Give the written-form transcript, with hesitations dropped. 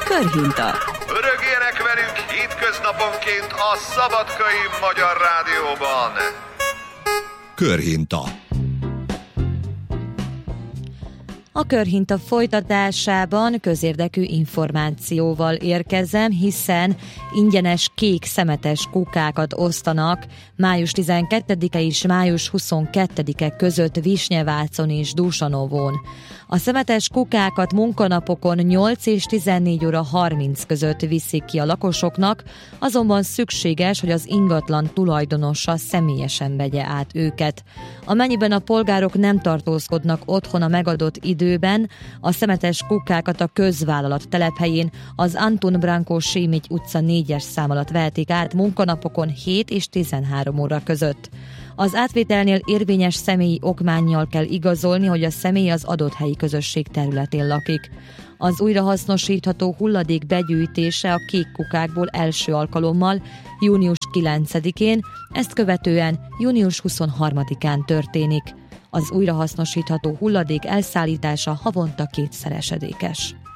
Körhinta. Örögjenek velünk hétköznaponként a Szabadkai Magyar Rádióban. Körhinta. A Körhinta folytatásában közérdekű információval érkezem, hiszen ingyenes kék szemetes kukákat osztanak május 12-e és május 22-e között Visnyevácon és Dusanovón. A szemetes kukákat munkanapokon 8 és 14 óra 30 között viszik ki a lakosoknak, azonban szükséges, hogy az ingatlan tulajdonosa személyesen vegye át őket. Amennyiben a polgárok nem tartózkodnak otthon a megadott időben, a szemetes kukákat a közvállalat telephelyén az Anton Branko Simic utca 4-es szám alatt vehetik át munkanapokon 7 és 13 óra között. Az átvételnél érvényes személyi okmánnyal kell igazolni, hogy a személy az adott helyi közösség területén lakik. Az újrahasznosítható hulladék begyűjtése a kék kukákból első alkalommal június 9-én, ezt követően június 23-án történik. Az újrahasznosítható hulladék elszállítása havonta 2-szeresedékes.